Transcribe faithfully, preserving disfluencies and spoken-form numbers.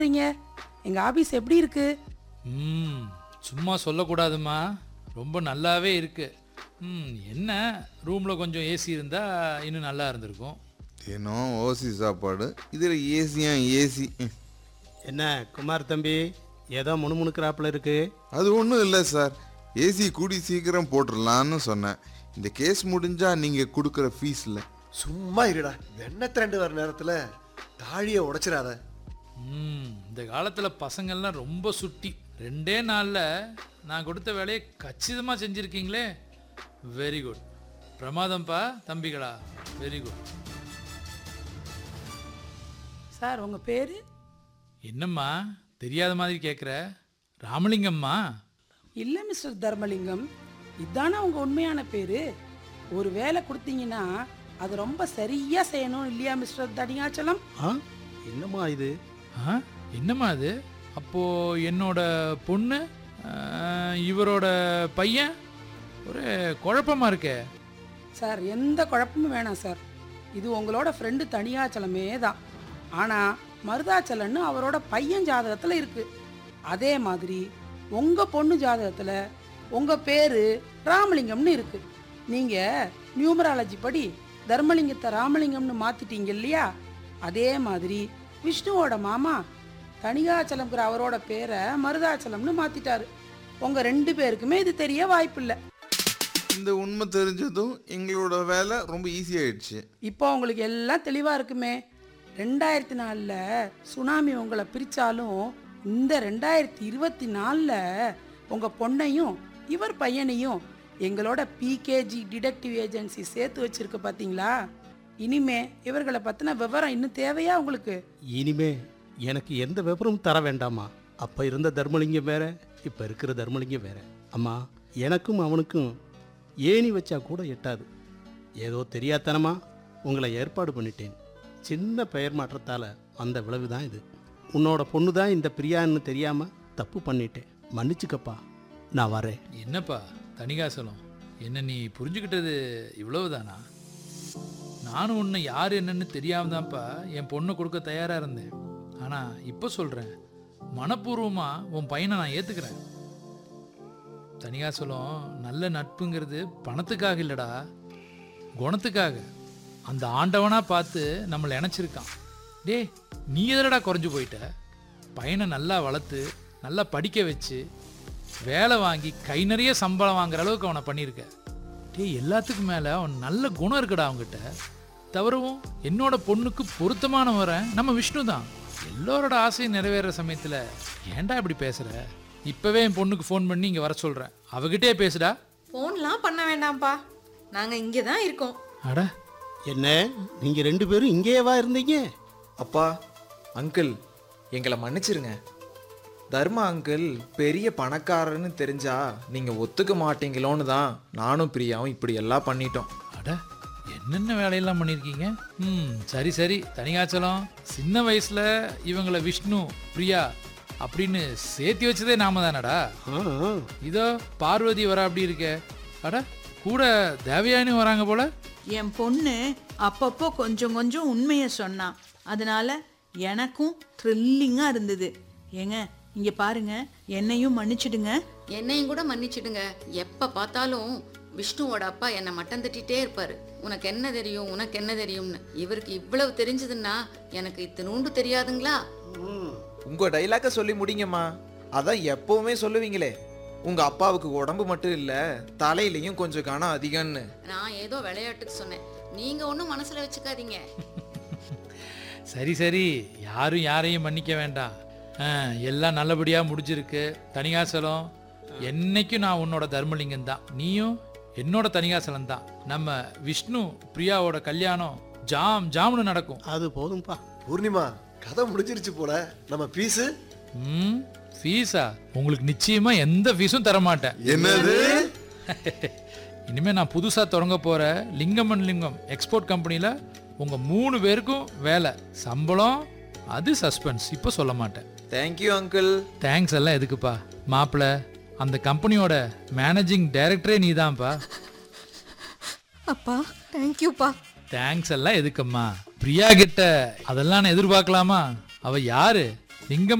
நீங்க எங்க ஆபீஸ் எப்படி இருக்கு? ம் சும்மா சொல்லக்கூடாதுமா, ரொம்ப நல்லாவே இருக்கு. ம் என்ன ரூமில் கொஞ்சம் ஏசி இருந்தால் இன்னும் நல்லா இருந்திருக்கும். தினம் ஓசி சாப்பாடு, இதில் ஏசியா ஏசி. என்ன குமார் தம்பி, ஏதோ முணுமுணுக்கிறாப்புல இருக்கு. அது ஒன்றும் இல்லை சார், ஏசி கூடி சீக்கிரம் போட்டுடலான்னு சொன்னேன். இந்த கேஸ் முடிஞ்சா நீங்கள் கொடுக்குற ஃபீஸில். சும்மா இருடா, வெண்ணெய் திரண்டு வர நேரத்தில் தாழியை உடைச்சிடாத. ம் இந்த காலத்தில் பசங்கள்லாம் ரொம்ப சுட்டி. ரெண்டே நாளில் நான் கொடுத்த வேலையை கச்சிதமாக செஞ்சுருக்கீங்களே, வெரி குட். பிரமாதம்ப்பா தம்பிகளா, வெரி குட். சார் உங்க பேரு? என்னம்மா தெரியாத மாதிரி கேட்குற? ராமலிங்கம்மா. இல்ல மிஸ்டர் தர்மலிங்கம், இதானே உங்க உண்மையான பேரு? ஒரு வேலை கொடுத்தீங்கன்னா அது ரொம்ப சரியா செய்யணும் இல்லையா மிஸ்டர் தனியாச்சலம்? ஆ என்னம்மா இது? ஆ என்னம்மா அது? அப்போது என்னோட பொண்ணு, ஆ, இவரோட பையன், ஒரு குழப்பமா இருக்கே. சார் எந்த குழப்பமும் வேணாம் சார். இது உங்களோட ஃப்ரெண்டு தனியாச்சலமே தான். ஆனால் மருதாச்சலன்னு அவரோட பையன் ஜாதகத்தில் இருக்கு. அதே மாதிரி உங்கள் பொண்ணு ஜாதகத்தில் உங்கள் பேர் ராமலிங்கம்னு இருக்கு. நீங்கள் நியூமராலஜி படி தர்மலிங்கத்தை ராமலிங்கம்னு மாற்றிட்டீங்க இல்லையா? அதே மாதிரி விஷ்ணுவோட மாமா தனிகாச்சலம்ங்கிற அவரோட பேரை மருதாச்சலம்னு மாற்றிட்டாரு. உங்கள் ரெண்டு பேருக்குமே இது தெரிய வாய்ப்பில்லை. இந்த உண்மை தெரிஞ்சதும் எங்களோட வேலை ரொம்ப ஈஸியாகிடுச்சு. இப்போ உங்களுக்கு எல்லாம் தெளிவாக இருக்குமே. ரெண்டாயிரத்தி நாலில் சுனாமி உங்களை பிரித்தாலும் இந்த ரெண்டாயிரத்தி இருபத்தி நாலில் உங்கள் பொண்ணையும் இவர் பையனையும் எங்களோட பிகேஜி டிடெக்டிவ் ஏஜென்சி சேர்த்து வச்சிருக்கு பார்த்தீங்களா? இனிமே இவர்களை பற்றின விவரம் இன்னும் தேவையா உங்களுக்கு? இனிமே எனக்கு எந்த விவரமும் தர வேண்டாமா. அப்போ இருந்த தர்மலிங்கம் வேற, இப்போ இருக்கிற தர்மலிங்கம் வேற. அம்மா, எனக்கும் அவனுக்கும் ஏணி வச்சா கூட எட்டாது. ஏதோ தெரியாதனமா உங்களை ஏற்பாடு பண்ணிட்டேன். சின்ன பெயர் மாற்றத்தால் அந்த விளைவு தான் இது. உன்னோட பொண்ணு தான் இந்த பிரியான்னு தெரியாமல் தப்பு பண்ணிட்டேன். மன்னிச்சுக்கப்பா, நான் வரேன். என்னப்பா தனிகாசலம், என்ன நீ புரிஞ்சுக்கிட்டது இவ்வளவுதானா? நானும் உன்னை யார் என்னன்னு தெரியாம தான்ப்பா என் பொண்ணை கொடுக்க தயாராக இருந்தேன். ஆனால் இப்போ சொல்கிறேன், மனப்பூர்வமாக உன் பையனை நான் ஏற்றுக்கிறேன். தனிகாசலம், நல்ல நட்புங்கிறது பணத்துக்காக இல்லைடா, குணத்துக்காக. அந்த ஆண்டவனாக பார்த்து நம்மளை இணைச்சிருக்கான். டே, நீ எதடா குறைஞ்சு போயிட்ட? பையனை நல்லா வளர்த்து நல்லா படிக்க வச்சு வேலை வாங்கி கை நிறைய சம்பளம் வாங்குற அளவுக்கு அவனை பண்ணியிருக்க. டே, எல்லாத்துக்கும் மேலே அவன் நல்ல குணம் இருக்குடா அவங்ககிட்ட. தவிரவும் என்னோட பொண்ணுக்கு பொருத்தமான வரேன் நம்ம விஷ்ணு தான். எல்லோரோட ஆசையும் நிறைவேற சமயத்தில் ஏன்டா இப்படி பேசுகிற? இப்போவே என் பொண்ணுக்கு ஃபோன் பண்ணி இங்கே வர சொல்கிறேன், அவகிட்டே பேசுடா. ஃபோன்லாம் பண்ண வேண்டாம்ப்பா, நாங்கள் இங்கே தான் இருக்கோம். அட என்ன, நீங்கள் ரெண்டு பேரும் இங்கேயேவா இருந்தீங்க? அப்பா, அங்கிள், எங்களை மன்னிச்சிருங்க. தர்மா அங்கிள் பெரிய பணக்காரன்னு தெரிஞ்சா நீங்கள் ஒத்துக்க மாட்டீங்களோன்னு தான் நானும் பிரியாவும் இப்படி எல்லாம் பண்ணிட்டோம். அட என்னென்ன வேலையெல்லாம் பண்ணியிருக்கீங்க? ம் சரி சரி தனிகாச்சலம், சின்ன வயசில் இவங்களை விஷ்ணு பிரியா அப்படின்னு சேர்த்தி வச்சதே நாம தானடா. ஆ, இதோ பார்வதி வர அப்படி இருக்கே. அட கூட தேவயானி வராங்க போல. என் பொண்ணு அப்பப்போ கொஞ்சம் கொஞ்சம் உண்மையை சொன்னான். அதனால எனக்கும் த்ரில்லிங்காக இருந்தது. ஏங்க இங்கே பாருங்க, என்னையும் மன்னிச்சிடுங்க. என்னையும் கூட மன்னிச்சிடுங்க. எப்ப பார்த்தாலும் விஷ்ணுவோட அப்பா என்னை மட்டம் தட்டிட்டே இருப்பாரு. உனக்கு என்ன தெரியும், உனக்கு என்ன தெரியும்னு. இவருக்கு இவ்வளவு தெரிஞ்சதுன்னா எனக்கு இத்தினூண்டு தெரியாதுங்களா? உங்கள் டைலாக்கை சொல்லி முடிங்கம்மா. அதான் எப்போவுமே சொல்லுவீங்களே, உங்கள் அப்பாவுக்கு உடம்பு மட்டும் இல்லை தலையிலையும் கொஞ்சம் கனம் அதிகம்னு. நான் ஏதோ விளையாட்டுக்கு சொன்னேன், நீங்க ஒன்றும் மனசுல வச்சுக்காதீங்க. சரி சரி, யாரும் யாரையும் மன்னிக்க வேண்டாம். ஆ, எல்லாம் நல்லபடியாக முடிஞ்சிருக்கு. தனிகாசலம், என்னைக்கும் நான் உன்னோட தர்மலிங்கம் தான், நீயும் என்னோட தனிகாசலம் தான். நம்ம விஷ்ணு பிரியாவோட கல்யாணம் ஜாம் ஜாம்னு நடக்கும். அது போதும்பா. பூர்ணிமா, கதை முடிஞ்சிருச்சு போல. நம்ம பீஸு ம் ஃபீஸா? உங்களுக்கு நிச்சயமா எந்த ஃபீஸும் தர மாட்டேன். என்னது? இனிமேல் நான் புதுசாக தொடங்க போகிற லிங்கம் அண்ட் லிங்கம் எக்ஸ்போர்ட் கம்பெனியில் உங்கள் மூணு பேருக்கும் வேலை, சம்பளம் அது சஸ்பென்ஸ், இப்போ சொல்ல மாட்டேன். Thank you uncle. தேங்க்ஸ் எல்லாம் எதுக்குப்பா மாப்பிள்ள, அந்த கம்பெனியோட மேனேஜிங் டைரக்டரே நீ தான்ப்பா. அப்பா தேங்க்யூப்பா. தேங்க்ஸ் எல்லாம் எதுக்கும்மா? பிரியா கிட்ட அதெல்லாம் நான் எதிர்பார்க்கலாமா? அவ யாரு? லிங்கம்